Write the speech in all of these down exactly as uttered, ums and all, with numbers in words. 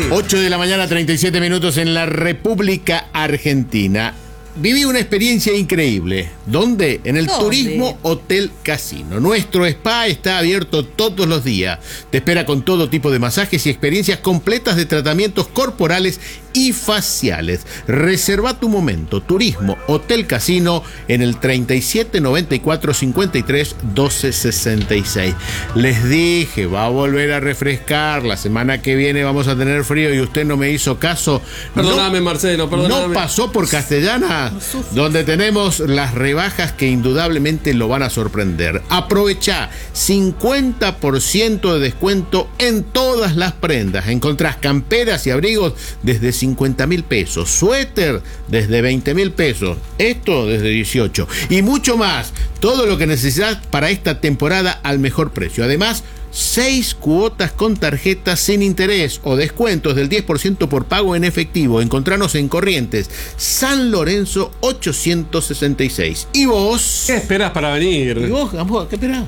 ocho de la mañana, treinta y siete minutos en la República Argentina. Viví una experiencia increíble. ¿Dónde? En el ¿Dónde? Turismo Hotel Casino. Nuestro spa está abierto todos los días. Te espera con todo tipo de masajes y experiencias completas de tratamientos corporales y faciales. Reserva tu momento. Turismo Hotel Casino en el treinta y siete noventa y cuatro cincuenta y tres doce sesenta y seis. Les dije, va a volver a refrescar. La semana que viene vamos a tener frío y usted no me hizo caso. Perdóname, no, Marcelo, perdóname. No pasó por Castellana, donde tenemos las rebajas que indudablemente lo van a sorprender. Aprovecha cincuenta por ciento de descuento en todas las prendas. Encontrás camperas y abrigos desde cincuenta mil pesos, suéter desde veinte mil pesos, esto desde dieciocho y mucho más. Todo lo que necesitas para esta temporada al mejor precio. Además, seis cuotas con tarjetas sin interés o descuentos del diez por ciento por pago en efectivo. Encontranos en Corrientes, San Lorenzo ochocientos sesenta y seis. ¿Y vos? ¿Qué esperas para venir? ¿Y vos, Gamboa, qué esperás?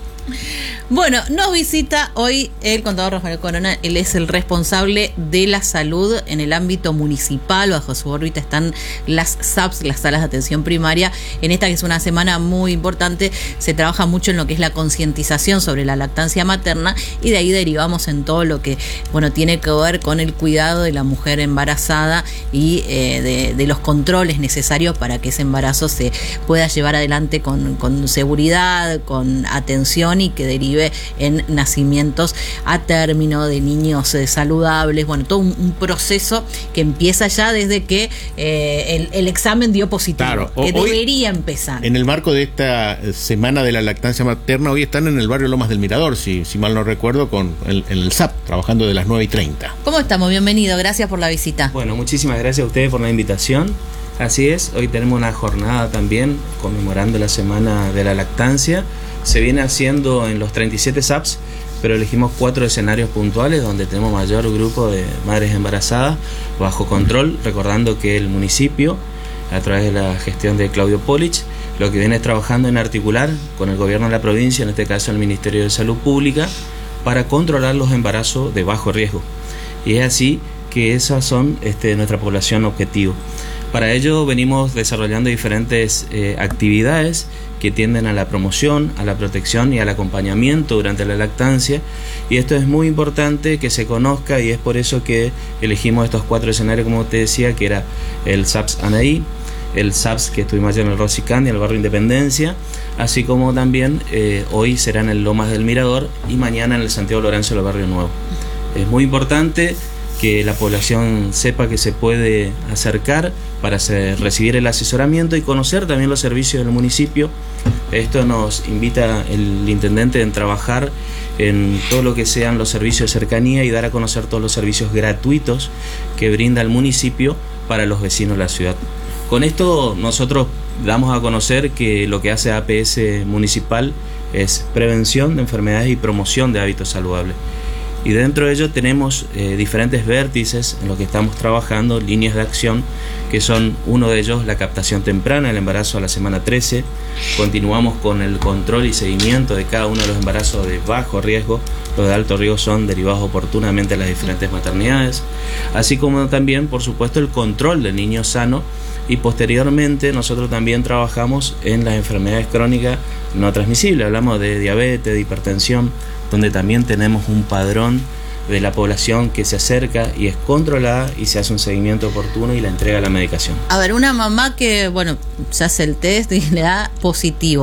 Bueno, nos visita hoy el contador Rafael Corona. Él es el responsable de la salud en el ámbito municipal. Bajo su órbita están las S A Ps, las salas de atención primaria. En esta que es una semana muy importante, se trabaja mucho en lo que es la concientización sobre la lactancia materna, y de ahí derivamos en todo lo que, bueno, tiene que ver con el cuidado de la mujer embarazada y eh, de, de los controles necesarios para que ese embarazo se pueda llevar adelante con, con seguridad, con atención, y que derive en nacimientos a término de niños eh, saludables. Bueno, todo un, un proceso que empieza ya desde que eh, el, el examen dio positivo, claro, que hoy, debería empezar. En el marco de esta semana de la lactancia materna, hoy están en el barrio Lomas del Mirador, si, si mal no recuerdo, con el, en el S A P, trabajando de las nueve y treinta. ¿Cómo estamos? Bienvenido, gracias por la visita. Bueno, muchísimas gracias a ustedes por la invitación. Así es, hoy tenemos una jornada también conmemorando la semana de la lactancia. Se viene haciendo en los treinta y siete S A Ps, pero elegimos cuatro escenarios puntuales donde tenemos mayor grupo de madres embarazadas bajo control, recordando que el municipio, a través de la gestión de Claudio Polich, lo que viene es trabajando en articular con el gobierno de la provincia, en este caso el Ministerio de Salud Pública, para controlar los embarazos de bajo riesgo. Y es así que esas son este, nuestra población objetivo. Para ello venimos desarrollando diferentes eh, actividades que tienden a la promoción, a la protección y al acompañamiento durante la lactancia, y esto es muy importante que se conozca, y es por eso que elegimos estos cuatro escenarios, como te decía, que era el S A P S Anaí, el S A P S que estuvimos ayer en el Rosy Candia, en el barrio Independencia, así como también eh, hoy será en el Lomas del Mirador y mañana en el Santiago Lorenzo, el barrio Nuevo. Es muy importante que la población sepa que se puede acercar para hacer, recibir el asesoramiento y conocer también los servicios del municipio. Esto nos invita el intendente en trabajar en todo lo que sean los servicios de cercanía y dar a conocer todos los servicios gratuitos que brinda el municipio para los vecinos de la ciudad. Con esto nosotros damos a conocer que lo que hace A P S municipal es prevención de enfermedades y promoción de hábitos saludables. Y dentro de ello tenemos eh, diferentes vértices en los que estamos trabajando, líneas de acción, que son uno de ellos la captación temprana, el embarazo a la semana trece. Continuamos con el control y seguimiento de cada uno de los embarazos de bajo riesgo. Los de alto riesgo son derivados oportunamente de las diferentes maternidades, así como también, por supuesto, el control del niño sano. Y posteriormente nosotros también trabajamos en las enfermedades crónicas no transmisibles. Hablamos de diabetes, de hipertensión, donde también tenemos un padrón de la población que se acerca y es controlada y se hace un seguimiento oportuno y la entrega de la medicación. A ver, una mamá que, bueno, se hace el test y le da positivo,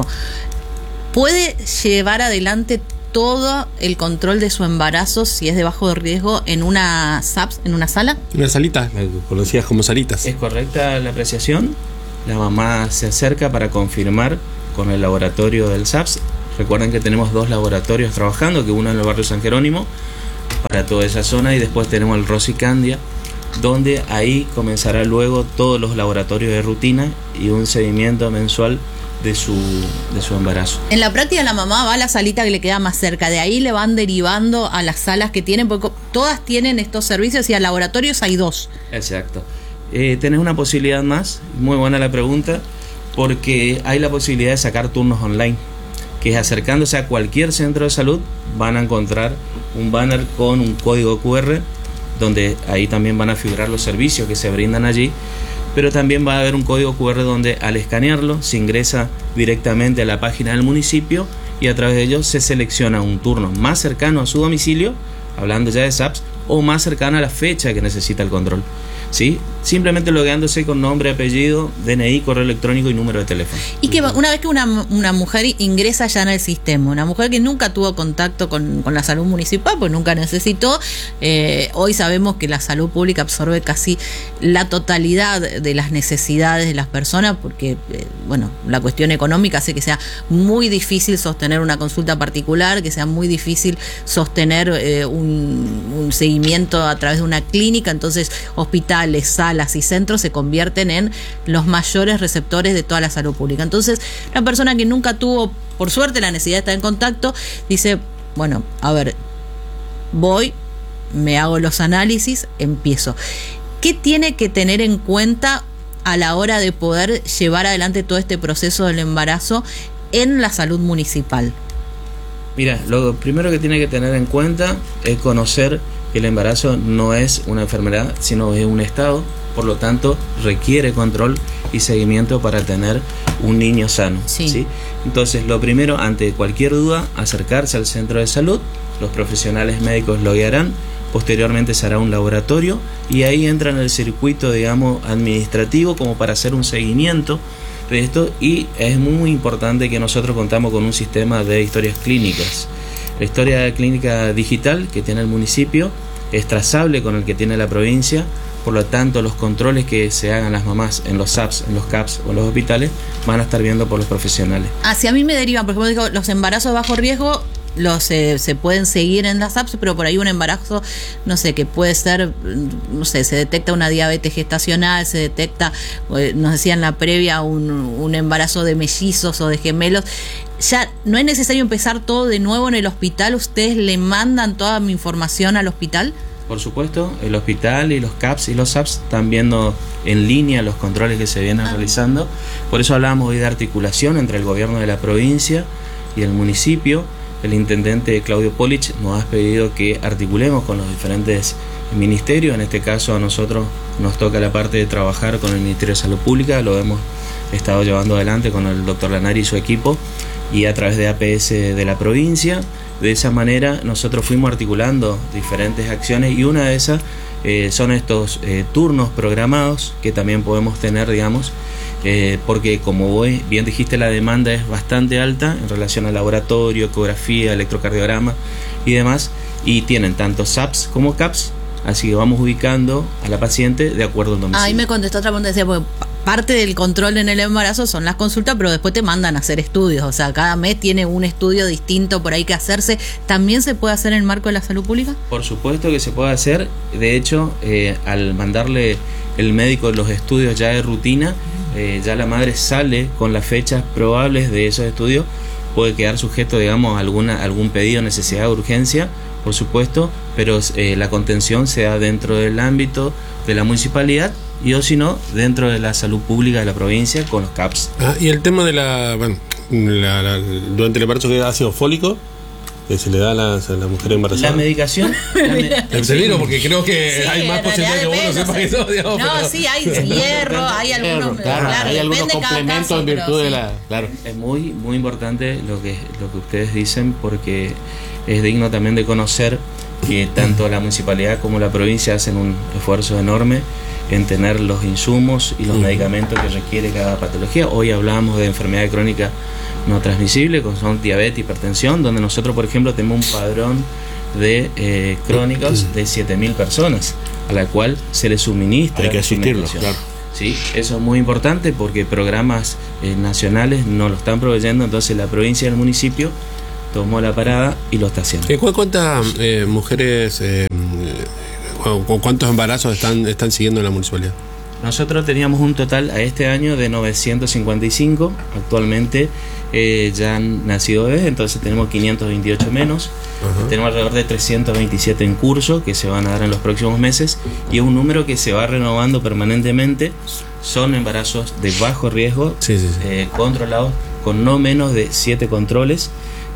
¿puede llevar adelante todo el control de su embarazo, si es de bajo riesgo, en una S A P S, en una sala? Una salita, la conocías como salitas. Es correcta la apreciación. La mamá se acerca para confirmar con el laboratorio del S A P S. Recuerden que tenemos dos laboratorios trabajando, que uno en el barrio San Jerónimo, para toda esa zona, y después tenemos el Rosy Candia, donde ahí comenzará luego todos los laboratorios de rutina y un seguimiento mensual de su, de su embarazo. En la práctica la mamá va a la salita que le queda más cerca, de ahí le van derivando a las salas que tienen, porque todas tienen estos servicios y a laboratorios hay dos. Exacto. Eh, tenés una posibilidad más, muy buena la pregunta, porque hay la posibilidad de sacar turnos online, que es acercándose a cualquier centro de salud van a encontrar un banner con un código Q R donde ahí también van a figurar los servicios que se brindan allí, pero también va a haber un código cu erre donde al escanearlo se ingresa directamente a la página del municipio y a través de ello se selecciona un turno más cercano a su domicilio, hablando ya de SAPS, o más cercano a la fecha que necesita el control. ¿Sí? Simplemente logueándose con nombre, apellido, D N I, correo electrónico y número de teléfono. Y que una vez que una, una mujer ingresa ya en el sistema, una mujer que nunca tuvo contacto con, con la salud municipal, pues nunca necesitó, eh, hoy sabemos que la salud pública absorbe casi la totalidad de las necesidades de las personas, porque, eh, bueno, la cuestión económica hace que sea muy difícil sostener una consulta particular, que sea muy difícil sostener eh, un, un seguimiento a través de una clínica, entonces hospitales, salas y centros se convierten en los mayores receptores de toda la salud pública. Entonces, una persona que nunca tuvo, por suerte, la necesidad de estar en contacto, dice, bueno, a ver, voy, me hago los análisis, empiezo. ¿Qué tiene que tener en cuenta a la hora de poder llevar adelante todo este proceso del embarazo en la salud municipal? Mira, lo primero que tiene que tener en cuenta es conocer que el embarazo no es una enfermedad, sino es un estado, por lo tanto requiere control y seguimiento para tener un niño sano. Sí. ¿Sí? Entonces, lo primero, ante cualquier duda, acercarse al centro de salud, los profesionales médicos lo guiarán, posteriormente se hará un laboratorio y ahí entra en el circuito, digamos, administrativo como para hacer un seguimiento de esto, y es muy importante que nosotros contamos con un sistema de historias clínicas. La historia clínica digital que tiene el municipio es trazable con el que tiene la provincia, por lo tanto los controles que se hagan las mamás en los SAPS, en los CAPS o en los hospitales van a estar viendo por los profesionales. Ah, si a mí me derivan, por ejemplo, digo, los embarazos de bajo riesgo los eh, se pueden seguir en las apps, pero por ahí un embarazo, no sé, que puede ser, no sé, se detecta una diabetes gestacional, se detecta, eh, nos decían en la previa, un, un embarazo de mellizos o de gemelos. Ya no es necesario empezar todo de nuevo en el hospital, ustedes le mandan toda mi información al hospital. Por supuesto, el hospital y los CAPS y los SAPS están viendo en línea los controles que se vienen ah. realizando. Por eso hablábamos hoy de articulación entre el gobierno de la provincia y el municipio. El intendente Claudio Polich nos ha pedido que articulemos con los diferentes ministerios. En este caso a nosotros nos toca la parte de trabajar con el Ministerio de Salud Pública, lo hemos estado llevando adelante con el doctor Lanari y su equipo, y a través de A P S de la provincia. De esa manera nosotros fuimos articulando diferentes acciones, y una de esas eh, son estos eh, turnos programados que también podemos tener, digamos, eh, porque como vos bien dijiste, la demanda es bastante alta en relación al laboratorio, ecografía, electrocardiograma y demás, y tienen tanto SAPS como CAPS, así que vamos ubicando a la paciente de acuerdo al domicilio. Ahí me contestó otra pregunta, decía, porque parte del control en el embarazo son las consultas, pero después te mandan a hacer estudios, o sea, cada mes tiene un estudio distinto por ahí que hacerse. ¿También se puede hacer en el marco de la salud pública? Por supuesto que se puede hacer. De hecho, eh, al mandarle el médico los estudios ya de rutina, eh, ya la madre sale con las fechas probables de esos estudios. Puede quedar sujeto, digamos, a alguna, algún pedido, necesidad de urgencia, por supuesto, pero eh, la contención se da dentro del ámbito de la municipalidad, y o si no, dentro de la salud pública de la provincia con los CAPS. Ah, y el tema de la, bueno, la, la, durante el embarazo que da ácido fólico, que se le da a la, a la mujer embarazada. La medicación. La me Te digo porque creo que sí, hay más posibilidades que uno sepa eso, digamos. No, pero... sí, hay hierro, hay algunos, claro, claro, hay algunos depende cada complementos caso, en virtud pero de sí. la, claro. Es muy, muy importante lo que, lo que ustedes dicen, porque es digno también de conocer que tanto la municipalidad como la provincia hacen un esfuerzo enorme en tener los insumos y los uh-huh. medicamentos que requiere cada patología. Hoy hablamos de enfermedad crónica no transmisible, como son diabetes, hipertensión, donde nosotros, por ejemplo, tenemos un padrón de eh, crónicos de siete mil personas, a la cual se le suministra. Hay que asistirlos, claro. Sí, eso es muy importante porque programas eh, nacionales no lo están proveyendo, entonces la provincia y el municipio tomó la parada y lo está haciendo. ¿Cu- ¿Cuántas eh, mujeres eh, o cuántos embarazos están, están siguiendo en la municipalidad? Nosotros teníamos un total a este año de novecientos cincuenta y cinco, actualmente eh, ya han nacido bebés, entonces tenemos quinientos veintiocho menos. Uh-huh. Tenemos alrededor de trescientos veintisiete en curso que se van a dar en los próximos meses, y es un número que se va renovando permanentemente. Son embarazos de bajo riesgo, sí, sí, sí. Eh, controlados con no menos de siete controles,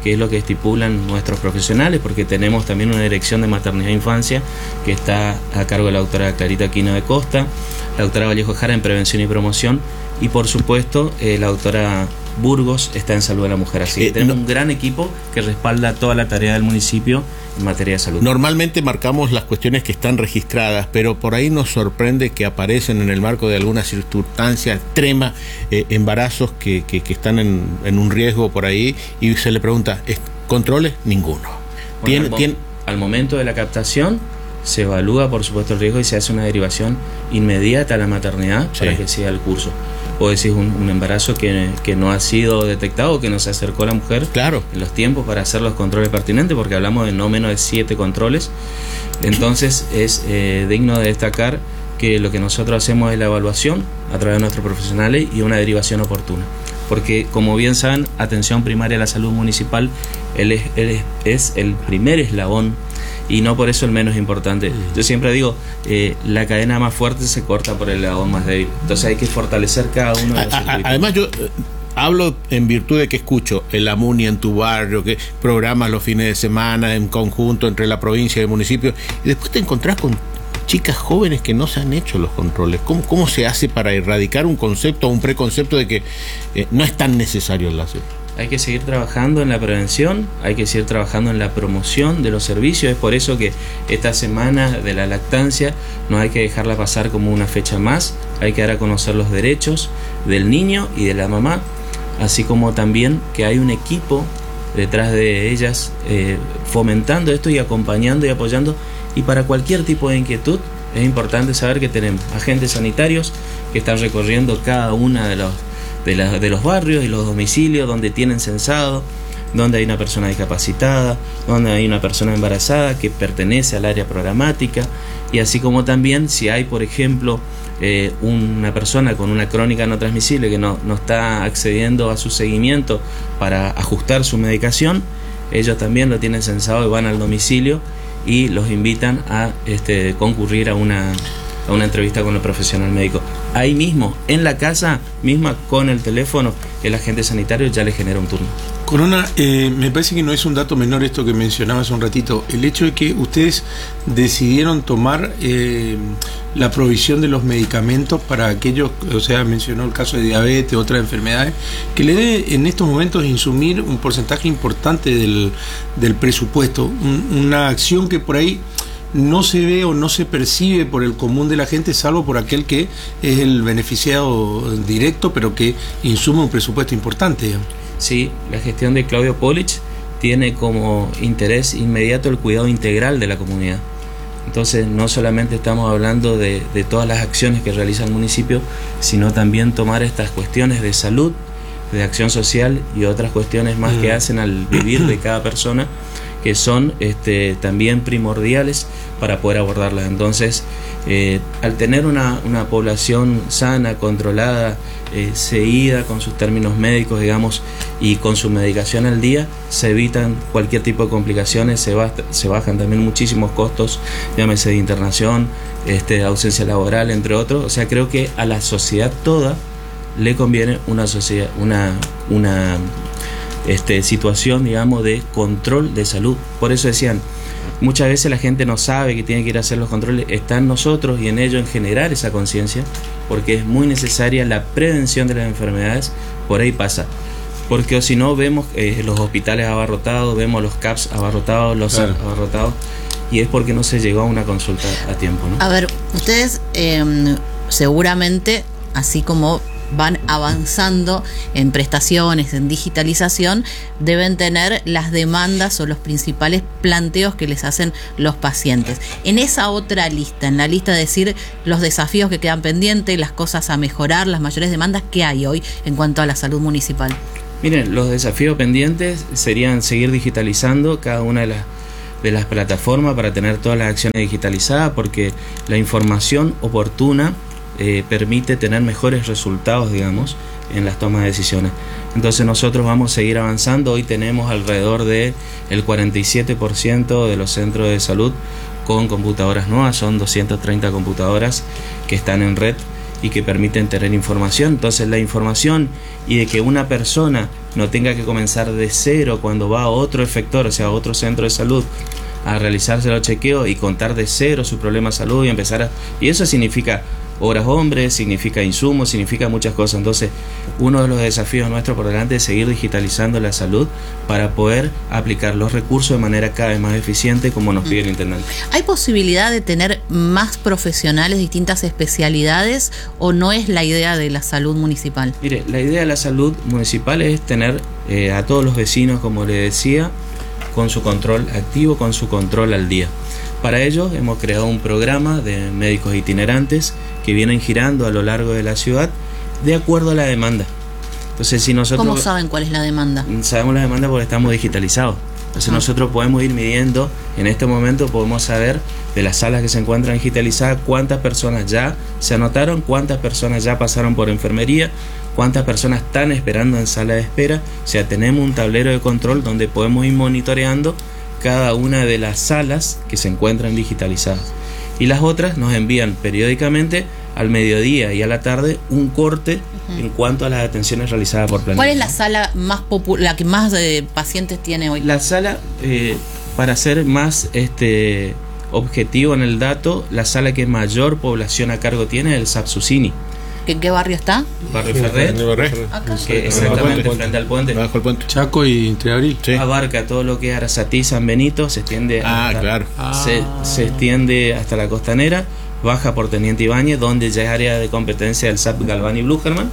que es lo que estipulan nuestros profesionales, porque tenemos también una dirección de maternidad e infancia que está a cargo de la doctora Clarita Aquino de Costa, la doctora Vallejo Jara en prevención y promoción, y por supuesto eh, la doctora Burgos está en salud de la mujer. Así que Eh, tenemos no- un gran equipo que respalda toda la tarea del municipio en materia de salud. Normalmente marcamos las cuestiones que están registradas, pero por ahí nos sorprende que aparecen en el marco de alguna circunstancia extrema, eh, embarazos que, que, que están en, en un riesgo por ahí, y se le pregunta, ¿es- ¿controles? Ninguno. Bueno, Tiene- al, mo- tiene- al momento de la captación se evalúa por supuesto el riesgo y se hace una derivación inmediata a la maternidad Sí. para que siga el curso. O decís un, un embarazo que, que no ha sido detectado, que no se acercó a la mujer Claro. en los tiempos para hacer los controles pertinentes, porque hablamos de no menos de siete controles. Entonces es eh, digno de destacar que lo que nosotros hacemos es la evaluación a través de nuestros profesionales y una derivación oportuna. Porque, como bien saben, atención primaria a la salud municipal él es, él es, es el primer eslabón y no por eso el menos importante. Yo siempre digo, eh, la cadena más fuerte se corta por el eslabón más débil. Entonces hay que fortalecer cada uno de los A- a- circuitos. Además yo eh, hablo en virtud de que escucho el AMUNI en tu barrio, que programas los fines de semana en conjunto entre la provincia y el municipio, y después te encontrás con chicas jóvenes que no se han hecho los controles. ¿Cómo, cómo se hace para erradicar un concepto o un preconcepto de que eh, no es tan necesario el láser? Hay que seguir trabajando en la prevención, hay que seguir trabajando en la promoción de los servicios. Es por eso que esta semana de la lactancia no hay que dejarla pasar como una fecha más. Hay que dar a conocer los derechos del niño y de la mamá, así como también que hay un equipo detrás de ellas eh, fomentando esto y acompañando y apoyando. Y para cualquier tipo de inquietud es importante saber que tenemos agentes sanitarios que están recorriendo cada una de los De, la, de los barrios y los domicilios donde tienen censado, donde hay una persona discapacitada, donde hay una persona embarazada que pertenece al área programática, y así como también si hay, por ejemplo, eh, una persona con una crónica no transmisible que no, no está accediendo a su seguimiento para ajustar su medicación, ellos también lo tienen censado y van al domicilio y los invitan a este, concurrir a una... a una entrevista con el profesional médico. Ahí mismo, en la casa misma, con el teléfono, el agente sanitario ya le genera un turno. Corona, eh, me parece que no es un dato menor esto que mencionabas un ratito, el hecho de que ustedes decidieron tomar eh, la provisión de los medicamentos para aquellos, o sea, mencionó el caso de diabetes, otras enfermedades, que le debe en estos momentos insumir un porcentaje importante del, del presupuesto, un, una acción que por ahí no se ve o no se percibe por el común de la gente, salvo por aquel que es el beneficiado directo, pero que insume un presupuesto importante, digamos. Sí, la gestión de Claudio Polich tiene como interés inmediato el cuidado integral de la comunidad. Entonces no solamente estamos hablando de, de todas las acciones que realiza el municipio, sino también tomar estas cuestiones de salud, de acción social y otras cuestiones más que hacen al vivir de cada persona, que son este, también primordiales para poder abordarlas. Entonces, eh, al tener una, una población sana, controlada, eh, seguida con sus términos médicos, digamos, y con su medicación al día, se evitan cualquier tipo de complicaciones, se, basta, se bajan también muchísimos costos, llámese de internación, este, ausencia laboral, entre otros. O sea, creo que a la sociedad toda le conviene una sociedad, una, una Este, situación, digamos, de control de salud. Por eso decían, muchas veces la gente no sabe que tiene que ir a hacer los controles. Está en nosotros y en ello en generar esa conciencia, porque es muy necesaria la prevención de las enfermedades. Por ahí pasa, porque si no vemos eh, los hospitales abarrotados, vemos los C A Ps abarrotados, los Claro. S A P abarrotados, y es porque no se llegó a una consulta a tiempo, ¿no? A ver, ustedes eh, seguramente, así como van avanzando en prestaciones, en digitalización, deben tener las demandas o los principales planteos que les hacen los pacientes. En esa otra lista, en la lista de decir los desafíos que quedan pendientes, las cosas a mejorar, las mayores demandas, ¿qué hay hoy en cuanto a la salud municipal? Miren, los desafíos pendientes serían seguir digitalizando cada una de las de las plataformas para tener todas las acciones digitalizadas, porque la información oportuna eh, permite tener mejores resultados, digamos, en las tomas de decisiones. Entonces nosotros vamos a seguir avanzando. Hoy tenemos alrededor de el cuarenta y siete por ciento de los centros de salud con computadoras nuevas, son doscientas treinta computadoras que están en red, y que permiten tener información. Entonces la información y de que una persona no tenga que comenzar de cero cuando va a otro efector, o sea, a otro centro de salud, a realizarse los chequeos y contar de cero su problema de salud y empezar a... Y eso significa horas hombres, significa insumos, significa muchas cosas. Entonces, uno de los desafíos nuestros por delante es seguir digitalizando la salud para poder aplicar los recursos de manera cada vez más eficiente, como nos pide el intendente. ¿Hay posibilidad de tener más profesionales, distintas especialidades, o no es la idea de la salud municipal? Mire, la idea de la salud municipal es tener eh, a todos los vecinos, como le decía, con su control activo, con su control al día. Para ello hemos creado un programa de médicos itinerantes que vienen girando a lo largo de la ciudad de acuerdo a la demanda. Entonces, si nosotros... ¿Cómo saben cuál es la demanda? Sabemos la demanda porque estamos digitalizados. Entonces ah. nosotros podemos ir midiendo, en este momento podemos saber de las salas que se encuentran digitalizadas cuántas personas ya se anotaron, cuántas personas ya pasaron por enfermería, cuántas personas están esperando en sala de espera. O sea, tenemos un tablero de control donde podemos ir monitoreando cada una de las salas que se encuentran digitalizadas. Y las otras nos envían periódicamente al mediodía y a la tarde un corte uh-huh. en cuanto a las atenciones realizadas por planilla. ¿Cuál es la sala más popular, la que más eh, pacientes tiene hoy? La sala, eh, para ser más este objetivo en el dato, la sala que mayor población a cargo tiene es el S A P Susini. ¿En qué barrio está? Barrio Ferrer, Acá. Que exactamente frente al puente. Bajo el puente. Chaco y Entre Abril. Sí. Abarca todo lo que es Arasatí, San Benito, se extiende Ah, hasta, claro. se, se extiende hasta la Costanera, baja por Teniente Ibáñez, donde ya es área de competencia del S A P Galván y Blucherman,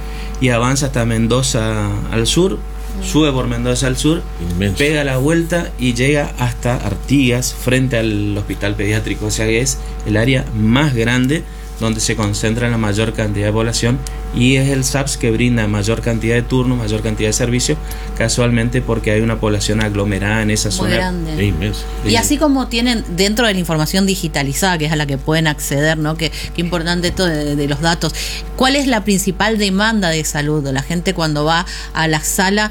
y avanza hasta Mendoza al sur, sube por Mendoza al sur, Inmenso. Pega la vuelta y llega hasta Artigas, frente al hospital pediátrico. O sea que es el área más grande donde se concentra la mayor cantidad de población, y es el S A P S que brinda mayor cantidad de turnos, mayor cantidad de servicios, casualmente porque hay una población aglomerada en esa Muy zona. grande. Es inmenso. Y así como tienen dentro de la información digitalizada, que es a la que pueden acceder, ¿no? Que, que importante esto de, de los datos. ¿Cuál es la principal demanda de salud? La gente cuando va a la sala,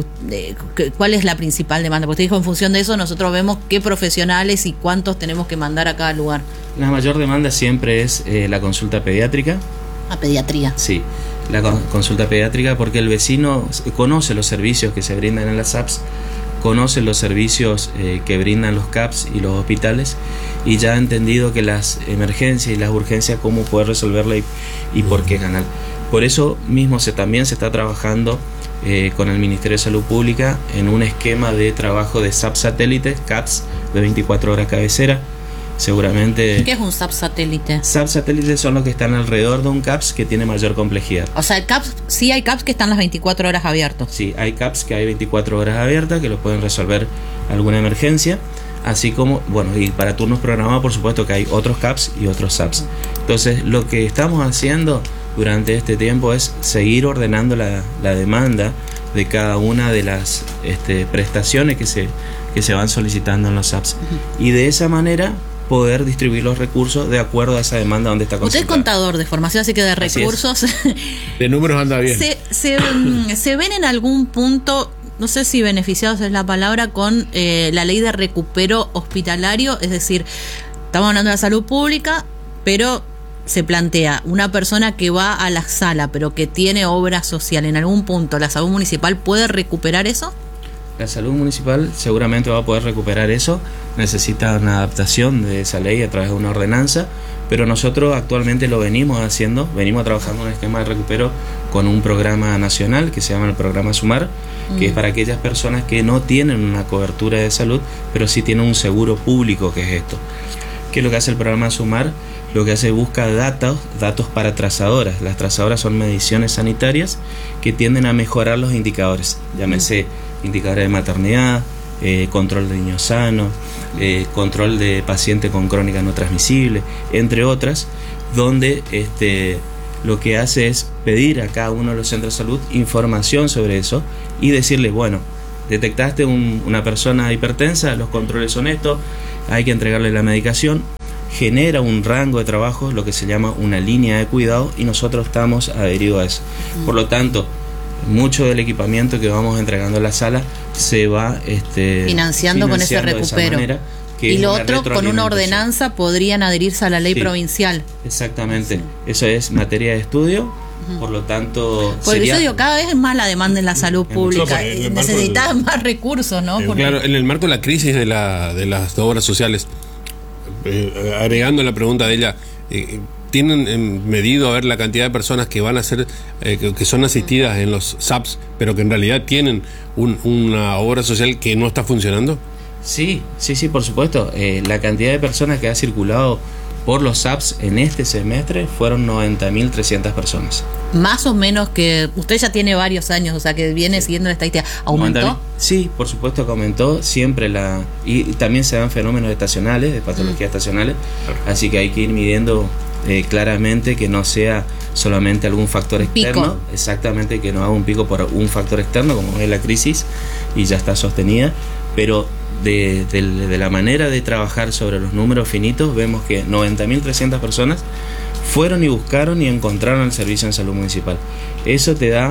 ¿cuál es la principal demanda? Porque usted dijo, en función de eso nosotros vemos qué profesionales y cuántos tenemos que mandar a cada lugar. La mayor demanda siempre es eh, la consulta pediátrica. A pediatría. Sí, la con- consulta pediátrica, porque el vecino conoce los servicios que se brindan en las S A P S, conoce los servicios eh, que brindan los C A P S y los hospitales, y ya ha entendido que las emergencias y las urgencias, cómo poder resolverla y, y por qué canal. Por eso mismo se también se está trabajando eh, con el Ministerio de Salud Pública en un esquema de trabajo de S A P satélites, C A P S de veinticuatro horas cabecera. Seguramente... ¿Qué es un S A P satélite? S A P satélites son los que están alrededor de un C A P S que tiene mayor complejidad. O sea, el C A P S, sí hay C A P S que están las veinticuatro horas abiertos. Sí, hay C A P S que hay veinticuatro horas abiertas, que lo pueden resolver alguna emergencia, así como, bueno, y para turnos programados, por supuesto que hay otros C A P S y otros S A P S. Entonces, lo que estamos haciendo durante este tiempo es seguir ordenando la, la demanda de cada una de las este, prestaciones que se, que se van solicitando en los S A P S. Uh-huh. Y de esa manera poder distribuir los recursos de acuerdo a esa demanda donde está concentrada. Usted es contador de formación, así que de recursos. De números anda bien. Se, se, se ven en algún punto, no sé si beneficiados es la palabra, con eh, la ley de recupero hospitalario, es decir, estamos hablando de la salud pública, pero se plantea una persona que va a la sala, pero que tiene obra social, en algún punto, ¿la salud municipal puede recuperar eso? La salud municipal seguramente va a poder recuperar eso, necesita una adaptación de esa ley a través de una ordenanza, pero nosotros actualmente lo venimos haciendo, venimos trabajando en un esquema de recupero con un programa nacional que se llama el programa Sumar, mm. que es para aquellas personas que no tienen una cobertura de salud, pero sí tienen un seguro público, que es esto. ¿Qué es lo que hace el programa Sumar? Lo que hace es busca datos, datos para trazadoras. Las trazadoras son mediciones sanitarias que tienden a mejorar los indicadores, llámense mm. indicadores de maternidad, eh, control de niños sanos, eh, control de paciente con crónica no transmisible, entre otras, donde este, lo que hace es pedir a cada uno de los centros de salud información sobre eso y decirle, bueno, detectaste un, una persona hipertensa, los controles son estos, hay que entregarle la medicación, genera un rango de trabajo, lo que se llama una línea de cuidado, y nosotros estamos adheridos a eso. Por lo tanto, mucho del equipamiento que vamos entregando a la sala se va este, financiando, financiando con ese recupero, manera, que y es lo una otro, con una retroalimentación. ordenanza podrían adherirse a la ley Sí. provincial. Exactamente, eso es materia de estudio, por lo tanto Por sería- eso digo, cada vez es más la demanda en la salud En pública. mucho- en el marco Necesitas del- más recursos, ¿no? Eh, Porque- Claro, en el marco de la crisis de, la, de las obras sociales, eh, agregando la pregunta de ella, eh, ¿tienen eh, medido a ver la cantidad de personas que van a ser, eh, que, que son asistidas en los S A Ps, pero que en realidad tienen un- una obra social que no está funcionando? Sí, sí, sí, por supuesto. Eh, la cantidad de personas que ha circulado por los S A Ps en este semestre fueron noventa mil trescientas personas. Más o menos que usted ya tiene varios años, o sea que viene siguiendo la estadística. ¿Aumentó? noventa mil. Sí, por supuesto que aumentó siempre la y, y también se dan fenómenos estacionales, de patologías estacionales, así que hay que ir midiendo eh, claramente que no sea solamente algún factor Un pico. externo, exactamente, que no haga un pico por un factor externo como es la crisis y ya está sostenida, pero de, de, de la manera de trabajar sobre los números finitos vemos que noventa mil trescientas personas fueron y buscaron y encontraron el servicio en salud municipal. Eso te da,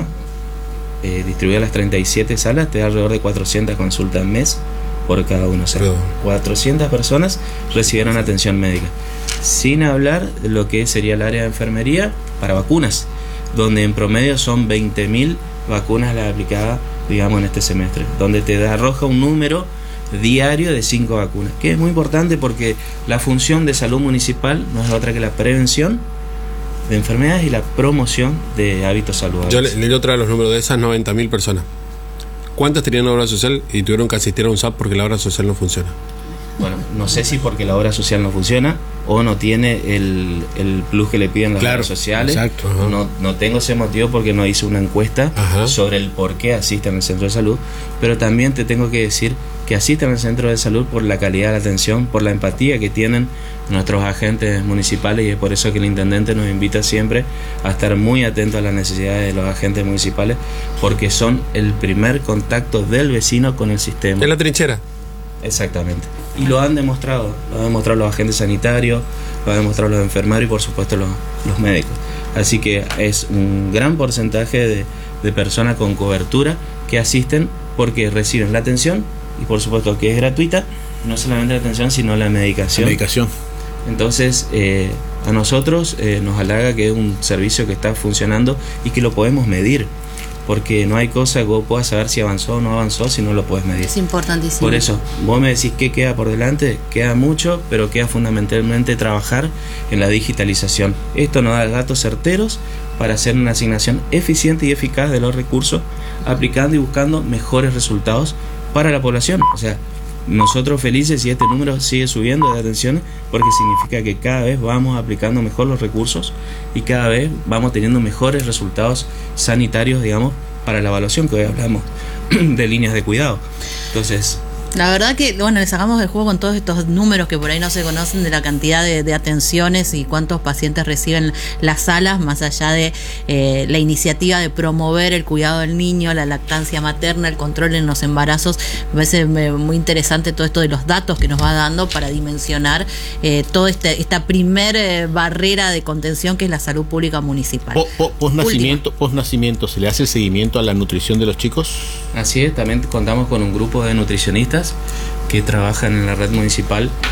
eh, distribuido a las treinta y siete salas, te da alrededor de cuatrocientas consultas al mes por cada uno. O sea, Claro. cuatrocientas personas recibieron atención médica. Sin hablar de lo que sería el área de enfermería para vacunas, donde en promedio son veinte mil vacunas las aplicadas, digamos, en este semestre, donde te da, arroja un número diario de cinco vacunas, que es muy importante porque la función de salud municipal no es otra que la prevención de enfermedades y la promoción de hábitos saludables. Yo le, le quiero traer los números de esas noventa mil personas. ¿Cuántas tenían obra social y tuvieron que asistir a un S A P porque la obra social no funciona? Bueno, no sé si porque la obra social no funciona o no tiene el, el plus que le piden las Claro, obras sociales. exacto, ajá. No, no tengo ese motivo porque no hice una encuesta Ajá. sobre el por qué asisten al centro de salud, pero también te tengo que decir que asisten al centro de salud por la calidad de la atención, por la empatía que tienen nuestros agentes municipales, y es por eso que el intendente nos invita siempre a estar muy atentos a las necesidades de los agentes municipales, porque son el primer contacto del vecino con el sistema. En la trinchera. Exactamente. Y lo han demostrado, lo han demostrado los agentes sanitarios, lo han demostrado los enfermeros y por supuesto los, los médicos. Así que es un gran porcentaje de, de personas con cobertura que asisten porque reciben la atención y por supuesto que es gratuita, no solamente la atención sino la medicación. Medicación. Entonces eh, a nosotros eh, nos halaga que es un servicio que está funcionando y que lo podemos medir, porque no hay cosa que vos puedas saber si avanzó o no avanzó si no lo puedes medir. Es importantísimo. Por eso, vos me decís qué queda por delante, queda mucho, pero queda fundamentalmente trabajar en la digitalización. Esto nos da datos certeros para hacer una asignación eficiente y eficaz de los recursos, aplicando y buscando mejores resultados para la población. O sea, nosotros felices si este número sigue subiendo de atenciones, porque significa que cada vez vamos aplicando mejor los recursos y cada vez vamos teniendo mejores resultados sanitarios, digamos, para la evaluación, que hoy hablamos de líneas de cuidado. Entonces, La verdad que, bueno, le sacamos el juego con todos estos números que por ahí no se conocen de la cantidad de, de atenciones y cuántos pacientes reciben las salas, más allá de eh, la iniciativa de promover el cuidado del niño, la lactancia materna, el control en los embarazos. Me parece muy interesante todo esto de los datos que nos va dando para dimensionar eh, toda esta, esta primer eh, barrera de contención que es la salud pública municipal. Po- po- Post-nacimiento, post-nacimiento, ¿se le hace el seguimiento a la nutrición de los chicos? así es, también contamos con un grupo de nutricionistas que trabajan en la red municipal